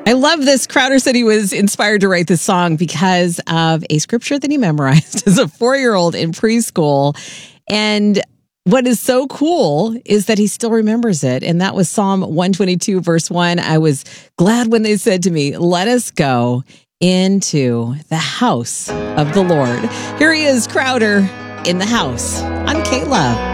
I love this. Crowder said he was inspired to write this song because of a scripture that he memorized as a 4-year-old in preschool. And what is so cool is that he still remembers it. And that was Psalm 122, verse 1. I was glad when they said to me, let us go into the house of the Lord. Here he is, Crowder, in the house on K-Love.